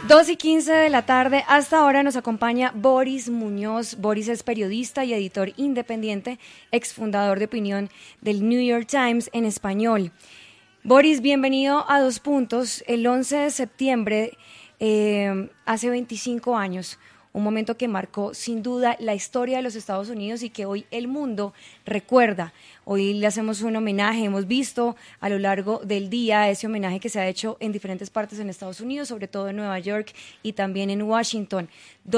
2:15 de la tarde, hasta ahora nos acompaña Boris Muñoz. Boris es periodista y editor independiente, exfundador de opinión del New York Times en español. Boris, bienvenido a Dos Puntos. El 11 de septiembre, hace 25 años, un momento que marcó sin duda la historia de los Estados Unidos y que hoy el mundo recuerda. Hoy le hacemos un homenaje, hemos visto a lo largo del día ese homenaje que se ha hecho en diferentes partes en Estados Unidos, sobre todo en Nueva York y también en Washington.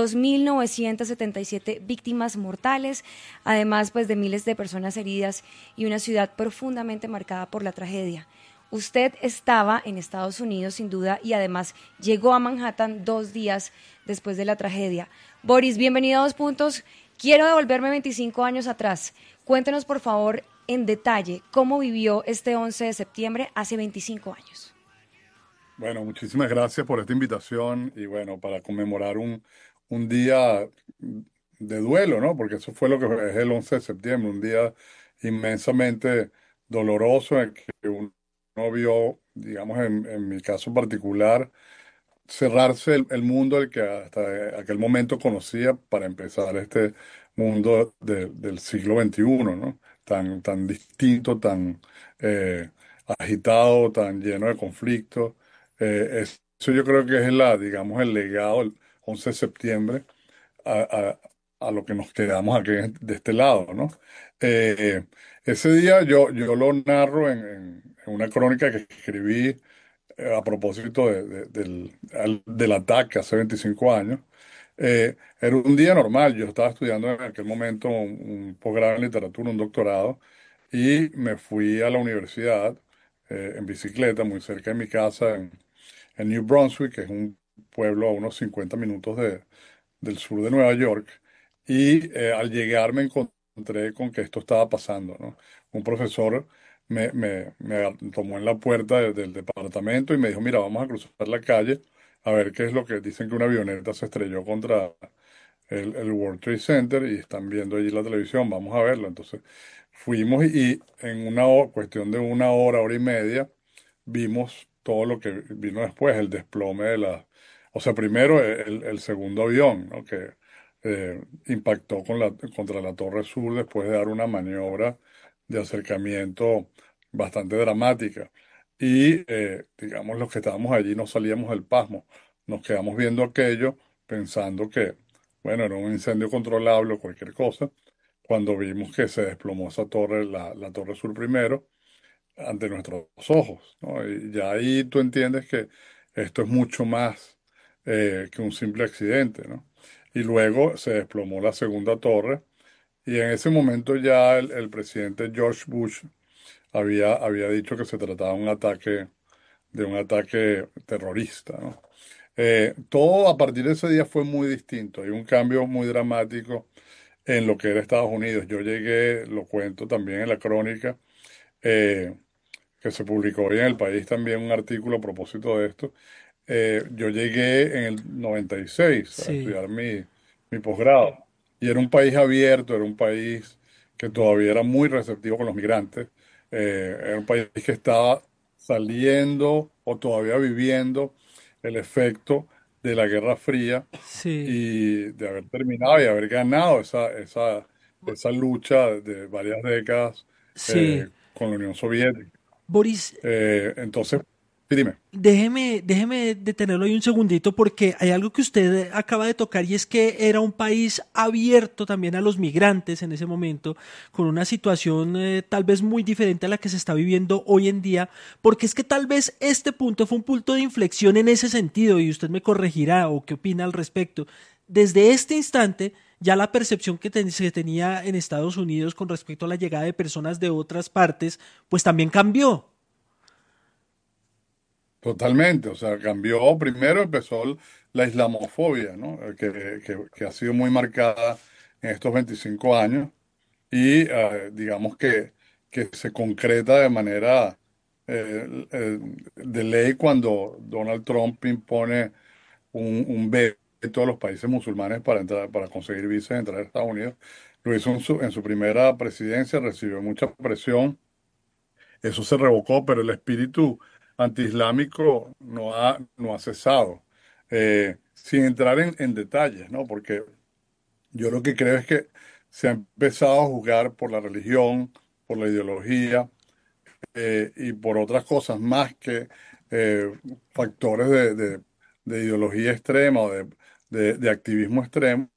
2.977 víctimas mortales, además pues de miles de personas heridas y una ciudad profundamente marcada por la tragedia. Usted estaba en Estados Unidos, sin duda, y además llegó a Manhattan 2 días después de la tragedia. Boris, bienvenido a Dos Puntos. Quiero devolverme 25 años atrás. Cuéntenos, por favor, en detalle, cómo vivió este 11 de septiembre hace 25 años. Bueno, muchísimas gracias por esta invitación y bueno, para conmemorar un día de duelo, ¿no? Porque eso fue lo que es el 11 de septiembre, un día inmensamente doloroso en el que uno vio, digamos, en mi caso particular, cerrarse el mundo el que hasta aquel momento conocía para empezar este mundo del siglo XXI, ¿no? Tan distinto, tan eh, agitado, tan lleno de conflictos. Eso yo creo que es digamos, el legado del 11 de septiembre a, a lo que nos quedamos aquí de este lado, ¿no? Eh, Ese día yo lo narro en una crónica que escribí a propósito del ataque hace 25 años. Era un día normal, yo estaba estudiando en aquel momento un posgrado en literatura, un doctorado, y me fui a la universidad en bicicleta, muy cerca de mi casa, en New Brunswick, que es un pueblo a unos 50 minutos del sur de Nueva York, y al llegar me encontré con que esto estaba pasando, ¿no? Un profesor me tomó en la puerta del departamento y me dijo, mira, vamos a cruzar la calle a ver qué es lo que dicen que una avioneta se estrelló contra el World Trade Center y están viendo allí la televisión, vamos a verlo. Entonces fuimos y en cuestión de una hora, hora y media, vimos todo lo que vino después, el desplome o sea, primero el segundo avión, ¿no? Que impactó contra la Torre Sur después de dar una maniobra de acercamiento bastante dramática. Y, digamos, los que estábamos allí no salíamos del pasmo, nos quedamos viendo aquello pensando que, bueno, era un incendio controlable o cualquier cosa, cuando vimos que se desplomó esa torre, la Torre Sur primero ante nuestros ojos, ¿no? Y ya ahí tú entiendes que esto es mucho más que un simple accidente, ¿no? Y luego se desplomó la segunda torre y en ese momento ya el presidente George Bush había dicho que se trataba de un ataque terrorista, ¿no? Todo a partir de ese día fue muy distinto. Hay un cambio muy dramático en lo que era Estados Unidos. Yo llegué, lo cuento también en la crónica, eh, que se publicó hoy en El País también un artículo a propósito de esto. Yo llegué en el 96 a Sí. estudiar mi posgrado y era un país abierto, era un país que todavía era muy receptivo con los migrantes, era un país que estaba saliendo o todavía viviendo el efecto de la Guerra Fría Sí. y de haber terminado y haber ganado esa lucha de varias décadas Sí. con la Unión Soviética. Boris, Entonces, sí, dime. déjeme detenerlo ahí un segundito porque hay algo que usted acaba de tocar y es que era un país abierto también a los migrantes en ese momento, con una situación tal vez muy diferente a la que se está viviendo hoy en día, porque es que tal vez este punto fue un punto de inflexión en ese sentido y usted me corregirá o qué opina al respecto. Desde este instante, ya la percepción que se tenía en Estados Unidos con respecto a la llegada de personas de otras partes, pues también cambió. Totalmente, o sea, cambió, primero empezó la islamofobia, ¿no? Que ha sido muy marcada en estos 25 años y digamos que se concreta de manera de ley cuando Donald Trump impone un veto a los países musulmanes para entrar, para conseguir visas de entrar a Estados Unidos. Lo hizo en su primera presidencia, recibió mucha presión. Eso se revocó, pero el espíritu antiislámico no ha cesado. sin entrar en detalles, ¿no? Porque yo lo que creo es que se ha empezado a juzgar por la religión, por la ideología y por otras cosas más que factores de ideología extrema o de activismo extremo,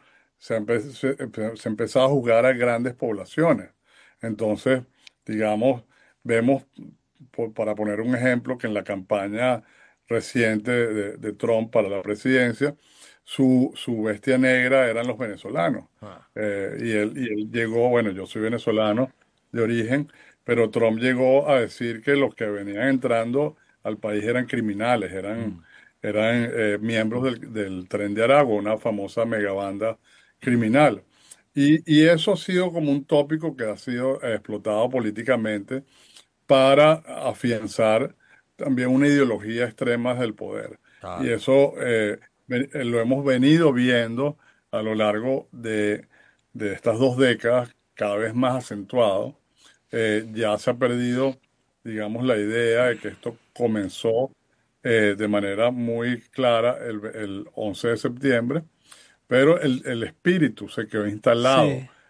se ha empezado a juzgar a grandes poblaciones. Entonces, digamos, vemos, para poner un ejemplo, que en la campaña reciente de Trump para la presidencia, su bestia negra eran los venezolanos. Ah, Y él llegó, bueno, yo soy venezolano de origen, pero Trump llegó a decir que los que venían entrando al país eran criminales, mm, eran miembros del Tren de Aragua, una famosa megabanda criminal. Y eso ha sido como un tópico que ha sido explotado políticamente para afianzar también una ideología extrema del poder. Y claro. eso lo hemos venido viendo a lo largo de estas 2 décadas, cada vez más acentuado. Ya se ha perdido, digamos, la idea de que esto comenzó de manera muy clara el 11 de septiembre, pero el espíritu se quedó instalado Sí.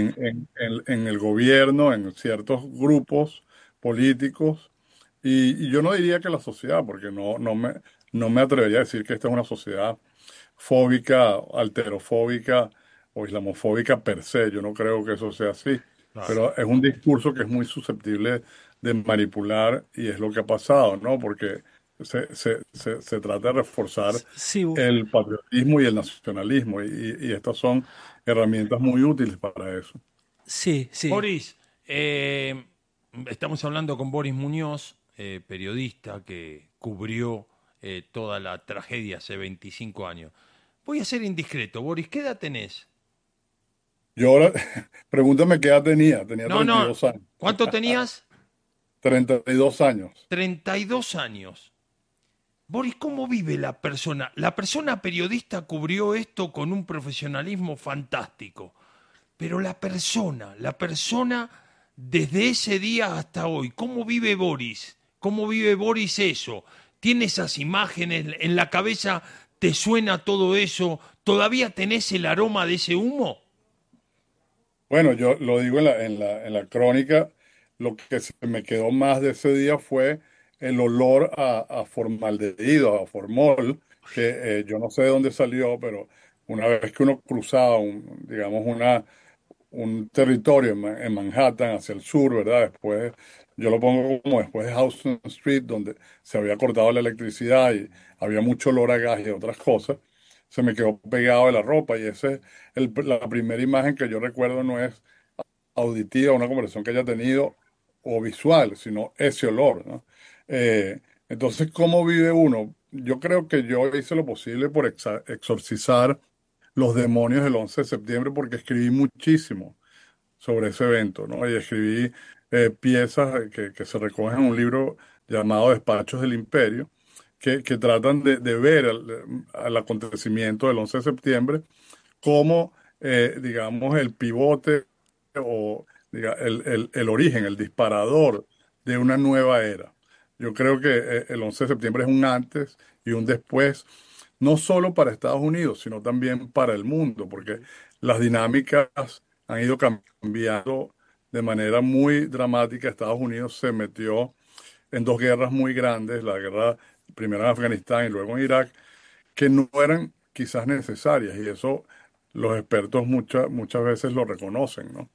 en el gobierno, en ciertos grupos políticos, y yo no diría que la sociedad, porque no me atrevería a decir que esta es una sociedad fóbica, alterofóbica o islamofóbica per se. Yo no creo que eso sea así, Claro. pero es un discurso que es muy susceptible de manipular y es lo que ha pasado, ¿no? Porque se trata de reforzar Sí, el patriotismo y el nacionalismo y estas son herramientas muy útiles para eso. sí, sí. Boris, estamos hablando con Boris Muñoz, periodista que cubrió toda la tragedia hace 25 años. Voy a ser indiscreto, Boris, ¿qué edad tenés? Yo ahora, pregúntame qué edad tenía No, treinta y no, dos años. ¿cuánto tenías? 32 años. 32 años. Boris, ¿cómo vive la persona? La persona periodista cubrió esto con un profesionalismo fantástico, pero la persona desde ese día hasta hoy, ¿cómo vive Boris? ¿Cómo vive Boris eso? ¿Tiene esas imágenes en la cabeza? ¿Te suena todo eso? ¿Todavía tenés el aroma de ese humo? Bueno, yo lo digo en la crónica, lo que se me quedó más de ese día fue el olor a formaldehído, a formol, que yo no sé de dónde salió, pero una vez que uno cruzaba, digamos, un territorio en Manhattan hacia el sur, ¿verdad? Después, yo lo pongo como después de Houston Street, donde se había cortado la electricidad y había mucho olor a gas y otras cosas, se me quedó pegado de la ropa y esa es la primera imagen que yo recuerdo, no es auditiva, una conversación que haya tenido o visual, sino ese olor, ¿no? Entonces, ¿cómo vive uno? Yo creo que yo hice lo posible por exorcizar los demonios del 11 de septiembre porque escribí muchísimo sobre ese evento, ¿no? Y escribí piezas que se recogen en un libro llamado Despachos del Imperio, que tratan de ver al acontecimiento del 11 de septiembre como, digamos, el pivote o el origen, el disparador de una nueva era. Yo creo que el 11 de septiembre es un antes y un después, no solo para Estados Unidos, sino también para el mundo, porque las dinámicas han ido cambiando de manera muy dramática. Estados Unidos se metió en 2 guerras muy grandes, la guerra primero en Afganistán y luego en Irak, que no eran quizás necesarias y eso los expertos muchas veces lo reconocen, ¿no?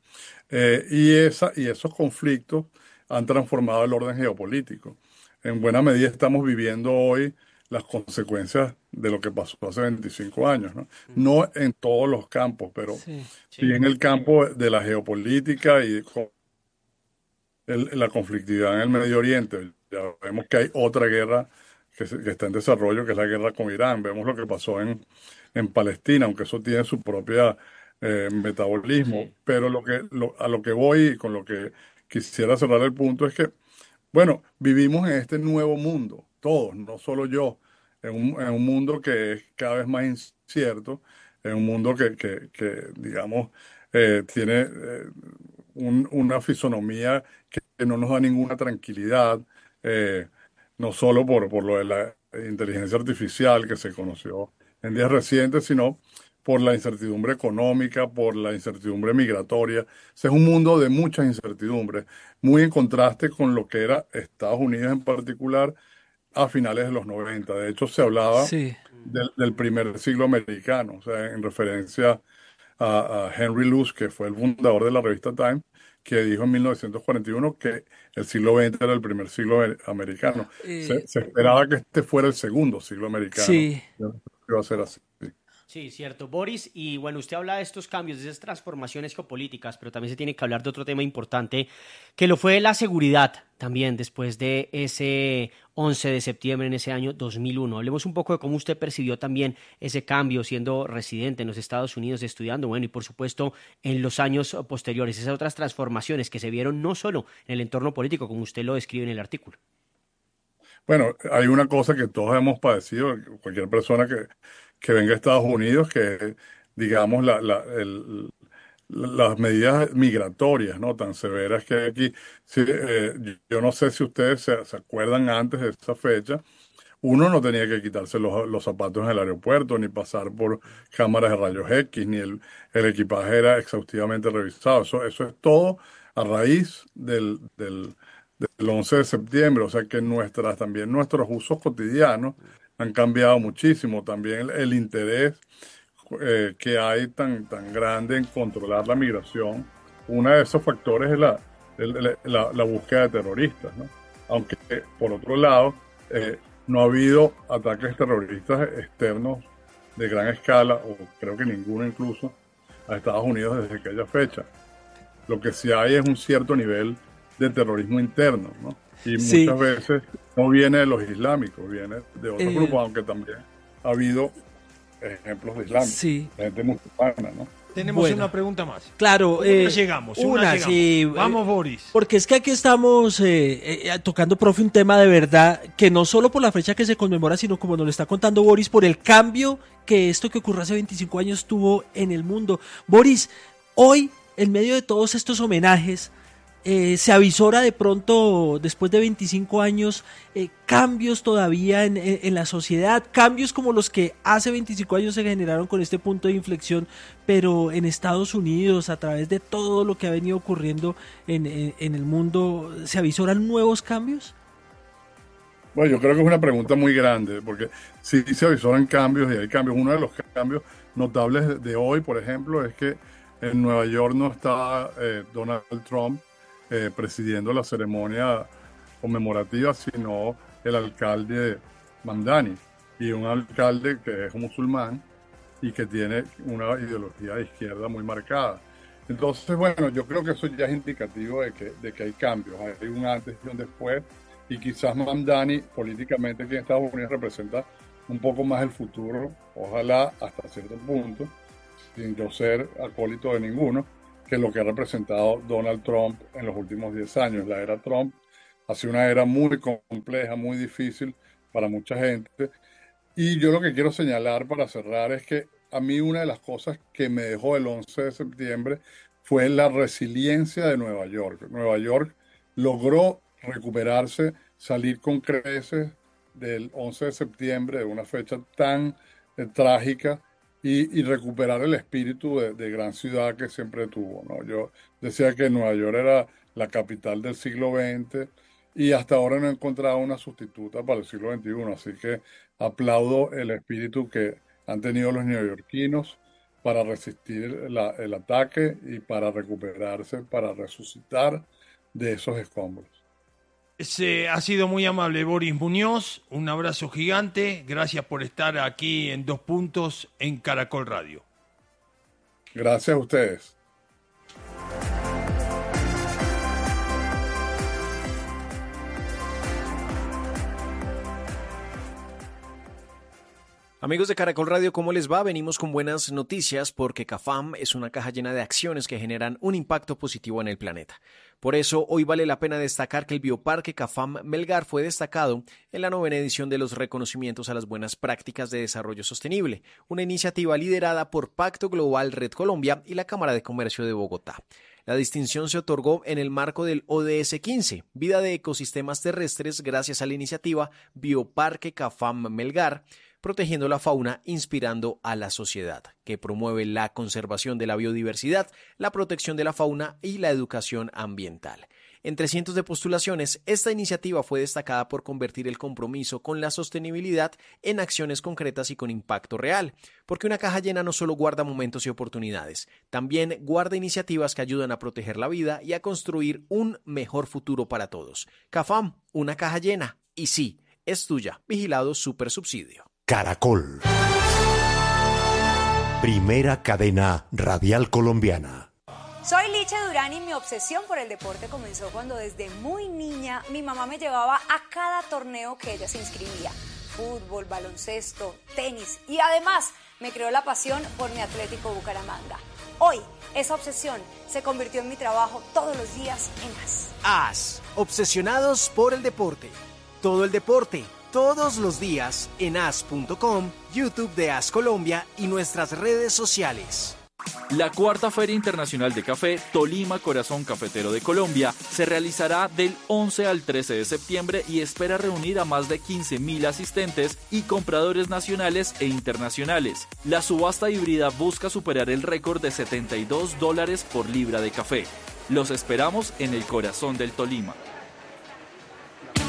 Y esos conflictos han transformado el orden geopolítico. En buena medida estamos viviendo hoy las consecuencias de lo que pasó hace 25 años, ¿no? No en todos los campos, pero Sí. sí en el campo de la geopolítica y la conflictividad en el Medio Oriente. Ya vemos que hay otra guerra que está en desarrollo, que es la guerra con Irán. Vemos lo que pasó en Palestina, aunque eso tiene su propia metabolismo. Sí. Pero a lo que voy y con lo que quisiera cerrar el punto es que, bueno, vivimos en este nuevo mundo, todos, no solo yo, en un mundo que es cada vez más incierto, en un mundo que digamos, tiene una fisonomía que no nos da ninguna tranquilidad, eh, no solo por lo de inteligencia artificial que se conoció en días recientes, sino por la incertidumbre económica, por la incertidumbre migratoria. Ese es un mundo de muchas incertidumbres, muy en contraste con lo que era Estados Unidos en particular a finales de los 90. De hecho, se hablaba Sí. del primer siglo americano, o sea, en referencia a Henry Luce, que fue el fundador de la revista Time, que dijo en 1941 que el siglo XX era el primer siglo americano. Eh, Se esperaba que este fuera el segundo siglo americano. sí. Yo no creo que iba a ser así. Sí, cierto, Boris. Y bueno, usted habla de estos cambios, de esas transformaciones geopolíticas, pero también se tiene que hablar de otro tema importante, que lo fue la seguridad también después de ese 11 de septiembre en ese año 2001. Hablemos un poco de cómo usted percibió también ese cambio siendo residente en los Estados Unidos, estudiando, bueno, y por supuesto en los años posteriores, esas otras transformaciones que se vieron no solo en el entorno político, como usted lo describe en el artículo. Bueno, hay una cosa que todos hemos padecido, cualquier persona que venga a Estados Unidos, que digamos las medidas migratorias, ¿no? Tan severas que hay aquí. Sí, yo no sé si ustedes se acuerdan antes de esa fecha, uno no tenía que quitarse los zapatos en el aeropuerto, ni pasar por cámaras de rayos X, ni el equipaje era exhaustivamente revisado. Eso es todo a raíz del 11 de septiembre, o sea que también nuestros usos cotidianos han cambiado muchísimo. También el interés que hay tan grande en controlar la migración. Uno de esos factores es la búsqueda de terroristas, ¿no? Aunque, por otro lado, no ha habido ataques terroristas externos de gran escala, o creo que ninguno incluso, a Estados Unidos desde aquella fecha. Lo que sí hay es un cierto nivel de terrorismo interno, ¿no? Y Sí. muchas veces no viene de los islámicos, viene de otros Eh, grupos, aunque también ha habido ejemplos de islámicos, Sí. de gente musulmana, ¿no? Tenemos Bueno. una pregunta más. Claro, Una llegamos. sí, Vamos, Boris. porque es que aquí estamos tocando, profe, un tema de verdad que no solo por la fecha que se conmemora, sino como nos lo está contando Boris, por el cambio que esto que ocurrió hace 25 años tuvo en el mundo. Boris, hoy, en medio de todos estos homenajes, se avisora de pronto, después de 25 años, cambios todavía en la sociedad, cambios como los que hace 25 años se generaron con este punto de inflexión, pero en Estados Unidos, a través de todo lo que ha venido ocurriendo en el mundo, ¿se avisoran nuevos cambios? Bueno, yo creo que es una pregunta muy grande, porque sí se avisoran cambios y hay cambios. Uno de los cambios notables de hoy, por ejemplo, es que en Nueva York no está Donald Trump presidiendo la ceremonia conmemorativa, sino el alcalde Mamdani, y un alcalde que es musulmán y que tiene una ideología de izquierda muy marcada. Entonces, bueno, yo creo que eso ya es indicativo de que hay cambios, hay un antes y un después, y quizás Mamdani políticamente aquí en Estados Unidos representa un poco más el futuro, ojalá hasta cierto punto, sin yo ser acólito de ninguno, que lo que ha representado Donald Trump en los últimos 10 años. La era Trump ha sido una era muy compleja, muy difícil para mucha gente. Y yo lo que quiero señalar para cerrar es que a mí una de las cosas que me dejó el 11 de septiembre fue la resiliencia de Nueva York. Nueva York logró recuperarse, salir con creces del 11 de septiembre, de una fecha tan trágica, y recuperar el espíritu de gran ciudad que siempre tuvo, ¿no? Yo decía que Nueva York era la capital del siglo XX y hasta ahora no he encontrado una sustituta para el siglo XXI, así que aplaudo el espíritu que han tenido los neoyorquinos para resistir el ataque y para recuperarse, para resucitar de esos escombros. Ha sido muy amable, Boris Muñoz. Un abrazo gigante. Gracias por estar aquí en Dos Puntos en Caracol Radio. Gracias a ustedes. Amigos de Caracol Radio, ¿cómo les va? Venimos con buenas noticias porque CAFAM es una caja llena de acciones que generan un impacto positivo en el planeta. Por eso, hoy vale la pena destacar que el Bioparque CAFAM Melgar fue destacado en la 9ª edición de los reconocimientos a las buenas prácticas de desarrollo sostenible, una iniciativa liderada por Pacto Global Red Colombia y la Cámara de Comercio de Bogotá. La distinción se otorgó en el marco del ODS 15, Vida de Ecosistemas Terrestres, gracias a la iniciativa Bioparque Cafam Melgar, protegiendo la fauna, inspirando a la sociedad, que promueve la conservación de la biodiversidad, la protección de la fauna y la educación ambiental. Entre cientos de postulaciones, esta iniciativa fue destacada por convertir el compromiso con la sostenibilidad en acciones concretas y con impacto real, porque una caja llena no solo guarda momentos y oportunidades, también guarda iniciativas que ayudan a proteger la vida y a construir un mejor futuro para todos. CAFAM, una caja llena, y sí, es tuya. Vigilado Supersubsidio. Caracol. Primera cadena radial colombiana. Soy Licha Durán y mi obsesión por el deporte comenzó cuando desde muy niña mi mamá me llevaba a cada torneo que ella se inscribía. Fútbol, baloncesto, tenis y además me creó la pasión por mi Atlético Bucaramanga. Hoy esa obsesión se convirtió en mi trabajo todos los días en AS. AS, obsesionados por el deporte. Todo el deporte, todos los días en as.com, YouTube de AS Colombia y nuestras redes sociales. La cuarta Feria Internacional de Café, Tolima Corazón Cafetero de Colombia, se realizará del 11 al 13 de septiembre y espera reunir a más de 15.000 asistentes y compradores nacionales e internacionales. La subasta híbrida busca superar el récord de $72 por libra de café. Los esperamos en el corazón del Tolima.